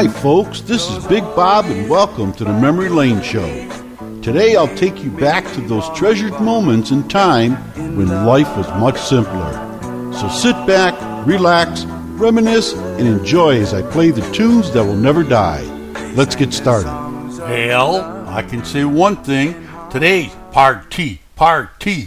Hi folks, this is Big Bob and welcome to the Memory Lane Show. Today I'll take you back to those treasured moments in time when life was much simpler. So sit back, relax, reminisce, and enjoy as I play the tunes that will never die. Let's get started. Well, I can say one thing. Today's party. Party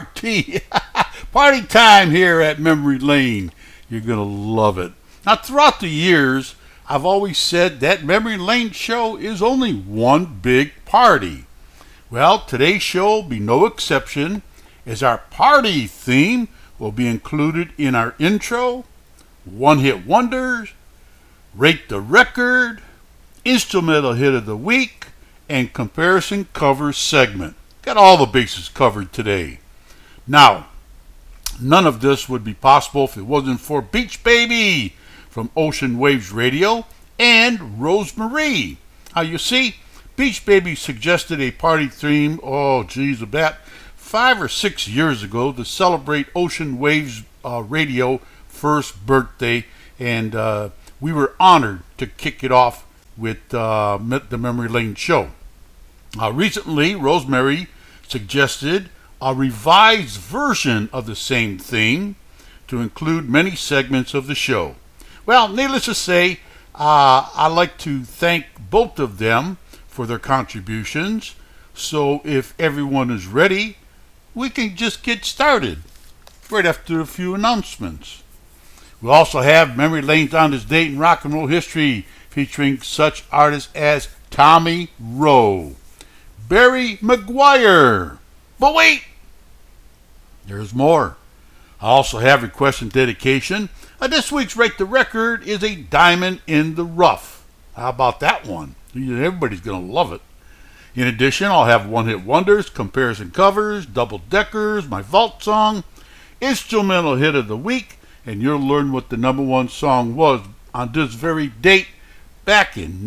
time here at Memory Lane. You're going to love it. Now, throughout the years, I've always said that Memory Lane Show is only one big party. Well, today's show will be no exception, as our party theme will be included in our intro, one-hit wonders, rate the record, instrumental hit of the week, and comparison cover segment. Got all the bases covered today. Now, none of this would be possible if it wasn't for Beach Baby from Ocean Waves Radio and Rosemarie. Now, you see, Beach Baby suggested a party theme, about 5 or 6 years ago to celebrate Ocean Waves Radio first birthday, and we were honored to kick it off with the Memory Lane Show. Recently, Rosemary suggested a revised version of the same theme to include many segments of the show. Well, needless to say, I'd like to thank both of them for their contributions. So if everyone is ready, we can just get started right after a few announcements. We'll also have Memory Lane's On This Date in Rock and Roll History, featuring such artists as Tommy Rowe, Barry McGuire. But wait, there's more. I also have request and dedication. This week's Rate the Record is a diamond in the rough. How about that one? Everybody's going to love it. In addition, I'll have one-hit wonders, comparison covers, double-deckers, my vault song, instrumental hit of the week, and you'll learn what the number one song was on this very date back in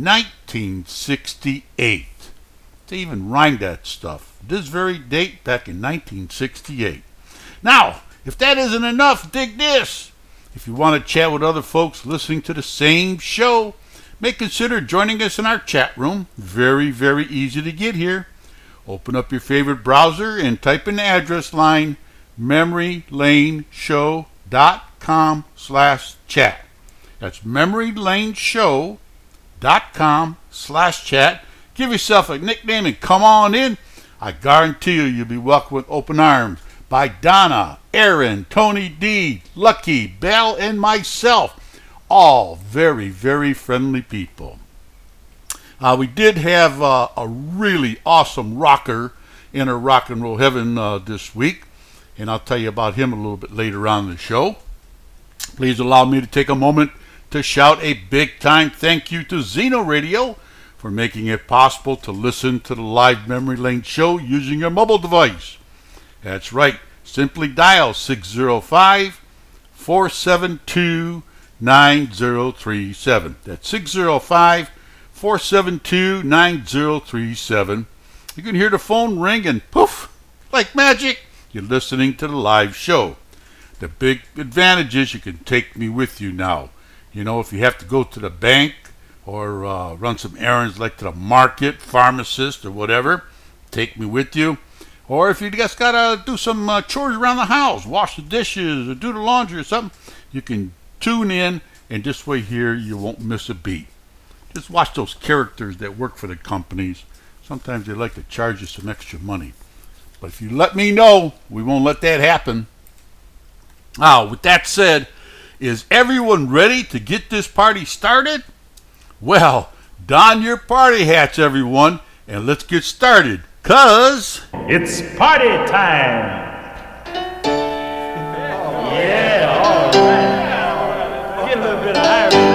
1968. To even rhyme that stuff. This very date back in 1968. Now, if that isn't enough, dig this. If you want to chat with other folks listening to the same show, may consider joining us in our chat room. Very, very easy to get here. Open up your favorite browser and type in the address line memorylaneshow.com/chat. That's memorylaneshow.com/chat. Give yourself a nickname and come on in. I guarantee you'll be welcomed with open arms by Donna, Aaron, Tony D, Lucky, Belle, and myself. All very, very friendly people. We did have a really awesome rocker in our rock and roll heaven this week, and I'll tell you about him a little bit later on in the show. Please allow me to take a moment to shout a big time thank you to Zeno Radio for making it possible to listen to the live Memory Lane Show using your mobile device. That's right. Simply dial 605-472-9037. That's 605-472-9037. You can hear the phone ring and poof, like magic, you're listening to the live show. The big advantage is you can take me with you now. You know, if you have to go to the bank or run some errands like to the market, pharmacist, or whatever, take me with you. Or if you just got to do some chores around the house, wash the dishes or do the laundry or something, you can tune in, and this way here you won't miss a beat. Just watch those characters that work for the companies. Sometimes they like to charge you some extra money. But if you let me know, we won't let that happen. Now, with that said, is everyone ready to get this party started? Well, don your party hats, everyone, and let's get started, 'cause it's party time! Yeah, all right. Get a little bit of Irish.